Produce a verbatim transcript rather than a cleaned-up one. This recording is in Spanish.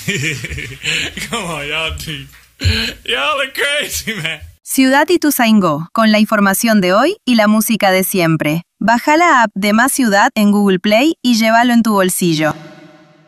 Come on, y'all. Y'all are crazy, man. Ciudad Ituzaingó, con la información de hoy y la música de siempre. Baja la app de Más Ciudad en Google Play y llévalo en tu bolsillo.